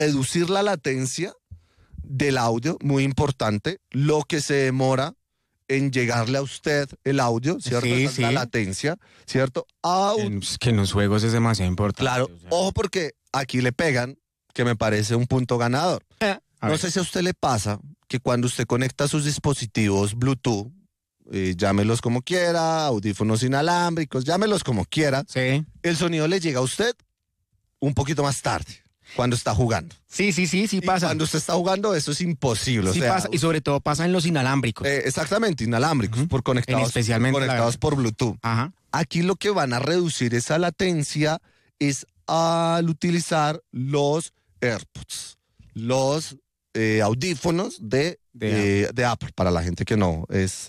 reducir la latencia del audio, muy importante, lo que se demora en llegarle a usted el audio, ¿cierto? Sí, Esa es la latencia, ¿cierto? Que en los juegos es demasiado importante. Claro, ojo porque aquí le pegan, que me parece un punto ganador. No sé si a usted le pasa que cuando usted conecta sus dispositivos Bluetooth, llámelos como quiera, audífonos inalámbricos, llámelos como quiera, Sí. el sonido le llega a usted un poquito más tarde, cuando está jugando. Sí Y pasa. cuando usted está jugando, eso es imposible. Sí o sea, pasa, y sobre todo pasa en los inalámbricos. Exactamente, inalámbricos, por conectados, especialmente conectados por Bluetooth. Ajá. Aquí lo que van a reducir esa latencia es al utilizar los AirPods, los audífonos de Apple, para la gente que no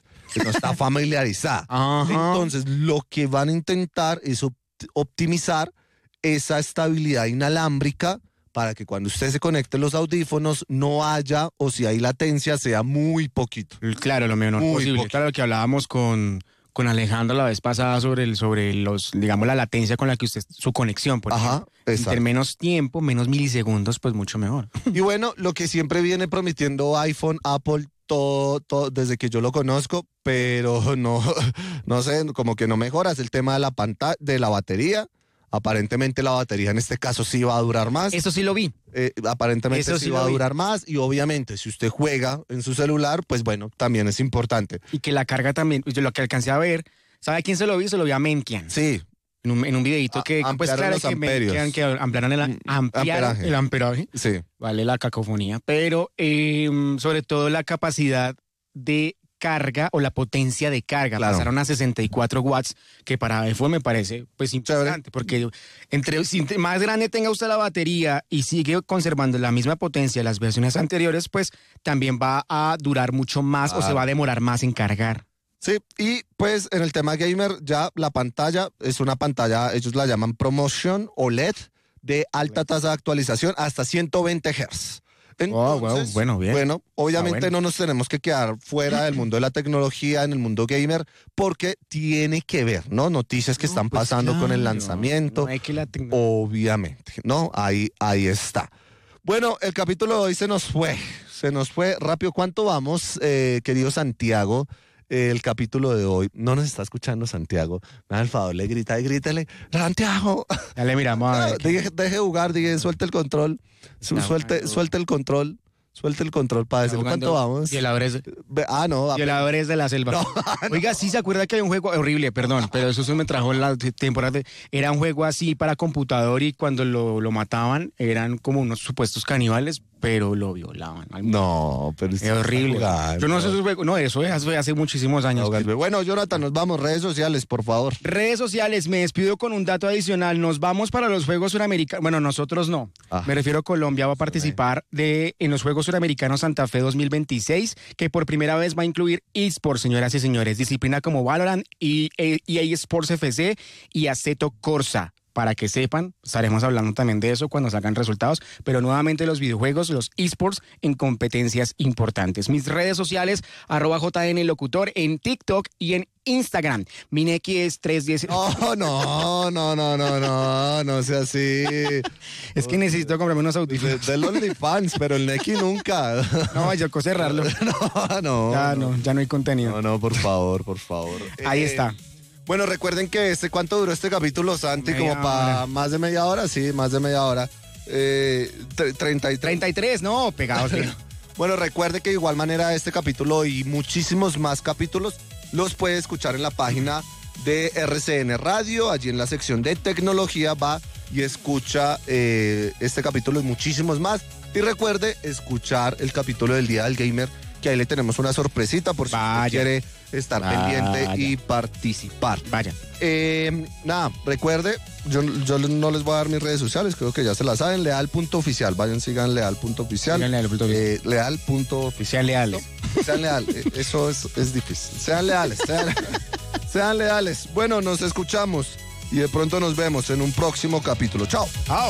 está familiarizada. Ajá. Entonces, lo que van a intentar es optimizar esa estabilidad inalámbrica para que cuando usted se conecte los audífonos no haya, o si hay latencia, sea muy poquito. Claro, lo menor Muy posible. poquito. Claro, lo que hablábamos con Alejandro la vez pasada sobre los, digamos, la latencia con la que usted, su conexión, por Ajá, ejemplo. exacto. Entre menos tiempo, menos milisegundos, pues mucho mejor. Y bueno, lo que siempre viene prometiendo iPhone, Apple, todo desde que yo lo conozco, pero no sé, como que no mejoras el tema de la pantalla, de la batería. Aparentemente la batería en este caso sí va a durar más. Eso sí lo vi. Aparentemente Eso sí sí va lo a vi. durar más y obviamente si usted juega en su celular, pues bueno, también es importante. Y que la carga también, yo lo que alcancé a ver, ¿sabe a quién se lo vi? Se lo vi a Mentian. Sí, En un videito que, pues ampliaron claro, los que amperios. Mentian, que ampliaron Amperaje. el amperaje. sí. Vale la cacofonía, pero sobre todo la capacidad de carga o la potencia de carga. Claro. Pasaron a 64 watts, que para iPhone me parece pues importante, porque si más grande tenga usted la batería y sigue conservando la misma potencia de las versiones anteriores, pues también va a durar mucho más o se va a demorar más en cargar. Sí, y pues en el tema gamer ya la pantalla es una pantalla, ellos la llaman ProMotion OLED de alta tasa de actualización hasta 120 Hz. Entonces, Bueno, bien. Bueno, obviamente bueno. no nos tenemos que quedar fuera del mundo de la tecnología, en el mundo gamer, porque tiene que ver, ¿no? Noticias que están pues pasando con el claro, lanzamiento. no hay que la tecnología. Obviamente, ¿no? Ahí está. Bueno, el capítulo de hoy se nos fue rápido. ¿Cuánto vamos, querido Santiago? El capítulo de hoy no nos está escuchando Santiago. Me da el favor, grítele, Santiago. Ya le miramos a ver. Deje jugar, suelte el control. Suelte el control. Suelte el control para decir cuánto vamos. Violadores No. Violadores de la selva. Oiga, sí se acuerda que hay un juego horrible, perdón, pero eso se me trajo en la temporada. Era un juego así para computador y cuando lo mataban eran como unos supuestos caníbales, pero lo violaban. No, pero es horrible. Yo no sé esos juegos. No, eso es hace muchísimos años. Bueno, Jonathan, nos vamos. Redes sociales, por favor. Redes sociales, me despido con un dato adicional. Nos vamos para los Juegos Suramericanos. Bueno, nosotros no. Me refiero a Colombia, va a participar en los Juegos Suramericanos Santa Fe 2026, que por primera vez va a incluir eSports, señoras y señores. Disciplina como Valorant, EA Sports FC y Assetto Corsa. Para que sepan, estaremos hablando también de eso cuando salgan resultados, pero nuevamente los videojuegos, los eSports en competencias importantes. Mis redes sociales, @JNLocutor en TikTok y en Instagram. Mi Neki es 310. No sea así. Es que necesito comprarme unos audífonos. Del OnlyFans, pero el Neki nunca. No, yo cerrarlo. Ya no hay contenido. No, por favor. Ahí está. Bueno, recuerden que ¿cuánto duró este capítulo, Santi? Como para más de media hora, sí, más de media hora. 33, no, pegados. Bueno, recuerde que de igual manera este capítulo y muchísimos más capítulos los puede escuchar en la página de RCN Radio, allí en la sección de tecnología va y escucha este capítulo y muchísimos más. Y recuerde escuchar el capítulo del Día del Gamer, que ahí le tenemos una sorpresita por si usted quiere estar pendiente y participar. Vaya. Recuerde, yo no les voy a dar mis redes sociales, creo que ya se las saben, leal.oficial, vayan, sigan leal.oficial. Leal.oficial. Sean leales, eso es difícil. Sean leales. Sean leales. Bueno, nos escuchamos y de pronto nos vemos en un próximo capítulo. Chao.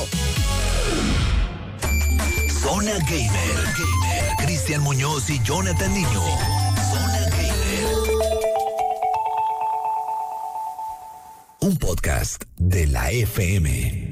Zona Gamer. Cristian Muñoz y Jonathan Niño. Zona Gamer. Un podcast de la FM.